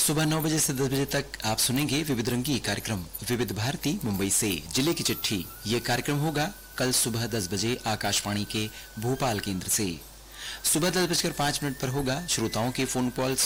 सुबह 9 बजे से 10 बजे तक आप सुनेंगे विविध रंगी कार्यक्रम विविध भारती मुंबई से जिले की चिट्ठी। ये कार्यक्रम होगा कल सुबह 10 बजे आकाशवाणी के भोपाल केंद्र से। सुबह 10:05 पर होगा श्रोताओं के फोन कॉल्स